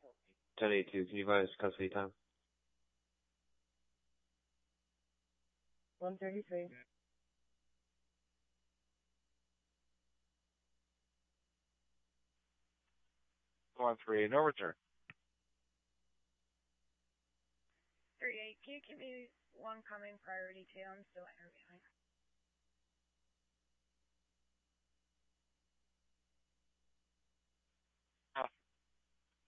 1082, can you advise custody time? 1:33. 138, no return. 38, can you give me one coming priority 2? I'm still interviewing.